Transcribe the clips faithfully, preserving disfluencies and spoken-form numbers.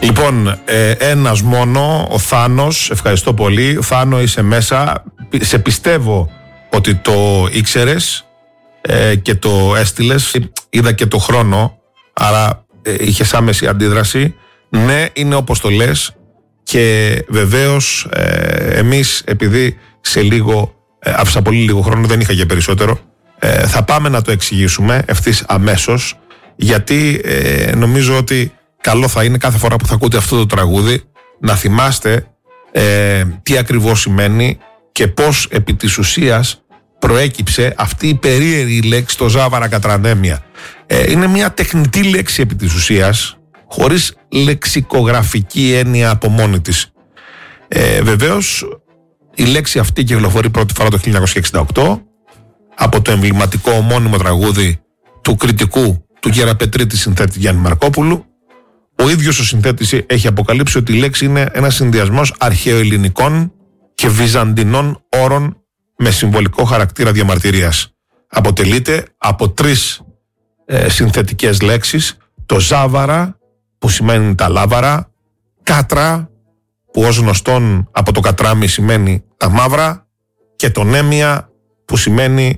Λοιπόν, ε, ένας μόνο, ο Θάνος, ευχαριστώ πολύ. Θάνο, είσαι μέσα. Σε πιστεύω ότι το ήξερες ε, και το έστειλες. Είδα και το χρόνο, άρα ε, είχες άμεση αντίδραση. Ναι, είναι όπως το λες. Και βεβαίως ε, εμείς, επειδή σε λίγο, ε, άφησα πολύ λίγο χρόνο, δεν είχα και περισσότερο, ε, θα πάμε να το εξηγήσουμε ευθύς αμέσως, γιατί ε, νομίζω ότι καλό θα είναι κάθε φορά που θα ακούτε αυτό το τραγούδι να θυμάστε ε, τι ακριβώς σημαίνει και πώς επί της ουσίας προέκυψε αυτή η περίεργη λέξη, το Ζάβαρα κατρανέμια. Ε, είναι μια τεχνητή λέξη επί της ουσίας, χωρίς λεξικογραφική έννοια από μόνη της. Ε, βεβαίως η λέξη αυτή κυκλοφορεί πρώτη φορά το χίλια εννιακόσια εξήντα οκτώ από το εμβληματικό ομώνυμο τραγούδι του κριτικού του Γεραπετρίτη συνθέτη Γιάννη Μαρκόπουλου. Ο ίδιος ο συνθέτης έχει αποκαλύψει ότι η λέξη είναι ένας συνδυασμός αρχαιοελληνικών και βυζαντινών όρων με συμβολικό χαρακτήρα διαμαρτυρίας. Αποτελείται από τρεις ε, συνθετικές λέξεις: το Ζάβαρα, που σημαίνει τα λάβαρα, κάτρα, που ως γνωστόν από το κατράμι σημαίνει τα μαύρα, και το νέμια, που σημαίνει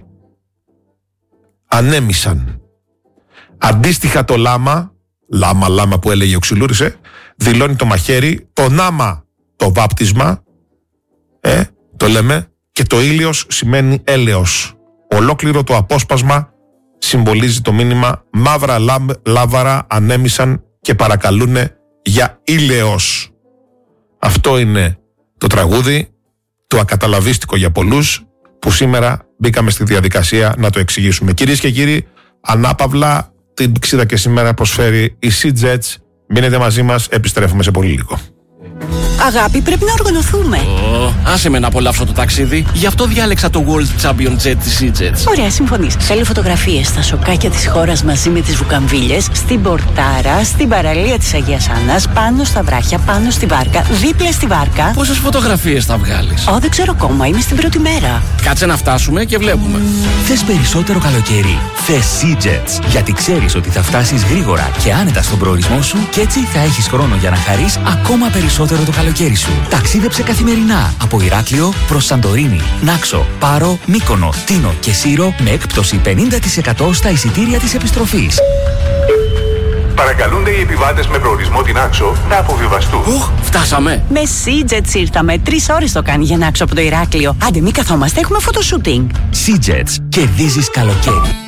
ανέμισαν. Αντίστοιχα το λάμα, λάμα λάμα που έλεγε ο Ξυλούρισε, δηλώνει το μαχαίρι, το νάμα το βάπτισμα, ε, το λέμε, και το ήλιος σημαίνει έλεος. Ολόκληρο το απόσπασμα συμβολίζει το μήνυμα μαύρα λάβαρα ανέμισαν και παρακαλούνε για ήλαιος. Αυτό είναι το τραγούδι, το ακαταλαβίστικο για πολλούς, που σήμερα μπήκαμε στη διαδικασία να το εξηγήσουμε. Κυρίες και κύριοι, ανάπαυλα την πηξίδα και σήμερα προσφέρει η Sea-Jets. Μείνετε μαζί μας, επιστρέφουμε σε πολύ λίγο. Αγάπη, πρέπει να οργανωθούμε. Oh, άσε με να απολαύσω το ταξίδι. Γι' αυτό διάλεξα το World Champion Jet της Sea-Jets. Ωραία, συμφωνείς. Θέλω φωτογραφίες στα σοκάκια της χώρας μαζί με τις βουκαμβίλες, στην πορτάρα, στην παραλία της Αγίας Άννας, πάνω στα βράχια, πάνω στη βάρκα, δίπλα στη βάρκα. Πόσες φωτογραφίες θα βγάλεις? Ω, δεν ξέρω ακόμα, είμαι στην πρώτη μέρα. Κάτσε να φτάσουμε και βλέπουμε. Θες περισσότερο καλοκαίρι? Θες Sea-Jets. Γιατί ξέρεις ότι θα φτάσεις γρήγορα και άνετα στον προορισμό σου και έτσι θα έχεις χρόνο για να χαρείς ακόμα περισσότερο το καλοκαίρι σου. Ταξίδεψε καθημερινά από Ηράκλειο προς Σαντορίνη, Νάξο, Πάρο, Μύκονο, Τίνο και Σύρο με έκπτωση πενήντα τοις εκατό στα εισιτήρια της επιστροφής. Παρακαλούνται οι επιβάτες με προορισμό την Νάξο να αποβιβαστούν. Οχ, φτάσαμε. Με Sea-Jets ήρθαμε. Τρεις ώρες το κάνει για Νάξο από το Ηράκλειο. Άντε, μη καθόμαστε, έχουμε φωτοσούτινγκ. Sea-Jets. Κερδίζεις καλοκαίρι.